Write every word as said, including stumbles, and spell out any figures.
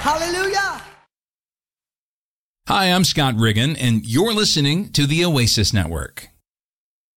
Hallelujah. Hi, I'm Scott Riggin, and you're listening to the Oasis Network.